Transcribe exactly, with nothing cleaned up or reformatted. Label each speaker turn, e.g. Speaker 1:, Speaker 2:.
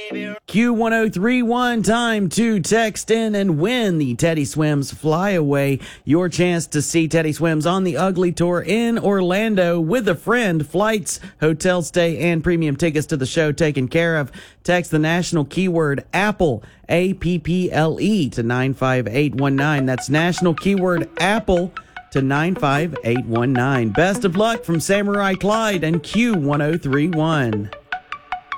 Speaker 1: Q one oh three one, time to text in and win the Teddy Swims Flyaway. Your chance to see Teddy Swims on the Ugly Tour in Orlando with a friend. Flights, hotel stay, and premium tickets to the show taken care of. Text the national keyword Apple, A P P L E, to nine five eight one nine. That's national keyword Apple to nine five eight one nine. Best of luck from Samurai Clyde and Q one oh three one.